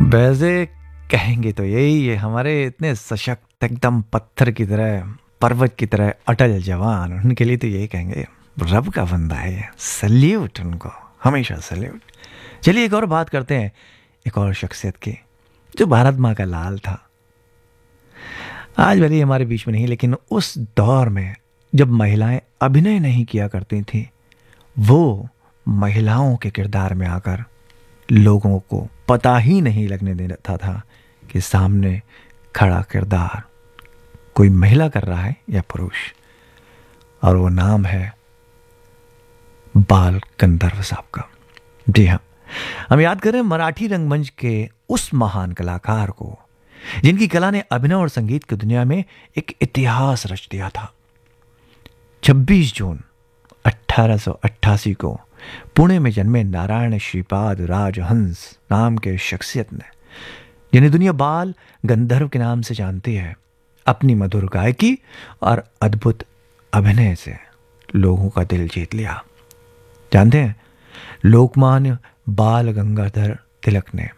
वैसे कहेंगे तो यही है, हमारे इतने सशक्त एकदम पत्थर की तरह, पर्वत की तरह अटल जवान, उनके लिए तो यही कहेंगे रब का बंदा है ये, सल्यूट उनको, हमेशा सल्यूट। चलिए एक और बात करते हैं, एक और शख्सियत की जो भारत माँ का लाल था। आज भले ही हमारे बीच में नहीं, लेकिन उस दौर में जब महिलाएं अभिनय नहीं किया करती थी, वो महिलाओं के किरदार में आकर लोगों को पता ही नहीं लगने देता था कि सामने खड़ा किरदार कोई महिला कर रहा है या पुरुष। और वो नाम है बाल गंधर्व साहब का। जी हाँ, हम याद करें मराठी रंगमंच के उस महान कलाकार को जिनकी कला ने अभिनय और संगीत की दुनिया में एक इतिहास रच दिया था। 26 जून 1888 को पुणे में जन्मे नारायण श्रीपाद राजहंस नाम के शख्सियत ने, जिन्हें दुनिया बाल गंधर्व के नाम से जानती है, अपनी मधुर गायकी और अद्भुत अभिनय से लोगों का दिल जीत लिया। जानते हैं, लोकमान्य बाल गंगाधर तिलक ने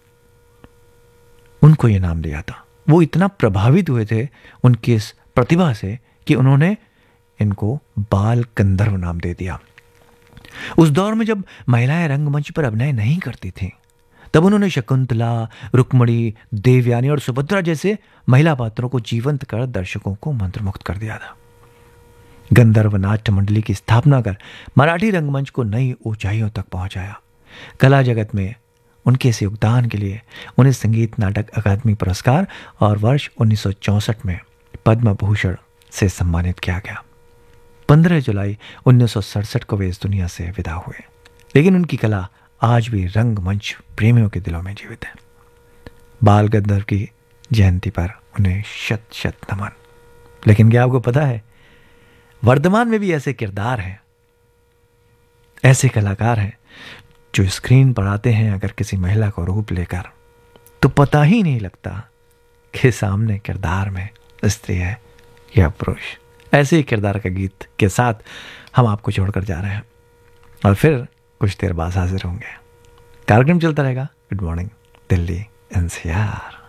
उनको यह नाम दिया था। वो इतना प्रभावित हुए थे उनकी इस प्रतिभा से कि उन्होंने इनको बाल गंधर्व नाम दे दिया। उस दौर में जब महिलाएं रंगमंच पर अभिनय नहीं करती थीं, तब उन्होंने शकुंतला, रुक्मणी, देवयानी और सुभद्रा जैसे महिला पात्रों को जीवंत कर दर्शकों को मंत्रमुग्ध कर दिया था। गंधर्व नाट्य मंडली की स्थापना कर मराठी रंगमंच को नई ऊंचाइयों तक पहुंचाया। कला जगत में उनके इस योगदान के लिए उन्हें संगीत नाटक अकादमी पुरस्कार और वर्ष 1964 में पद्म भूषण से सम्मानित किया गया। 15 जुलाई 1967 को वे इस दुनिया से विदा हुए, लेकिन उनकी कला आज भी रंगमंच प्रेमियों के दिलों में जीवित है। बाल गंधर्व की जयंती पर उन्हें शत शत नमन। लेकिन क्या आपको पता है, वर्तमान में भी ऐसे किरदार हैं, ऐसे कलाकार हैं जो स्क्रीन पर आते हैं अगर किसी महिला को रूप लेकर, तो पता ही नहीं लगता कि सामने किरदार में स्त्री है या पुरुष। ऐसे ही किरदार का गीत के साथ हम आपको छोड़कर जा रहे हैं और फिर कुछ देर बाद हाजिर होंगे। कार्यक्रम चलता रहेगा। Good morning Delhi NCR.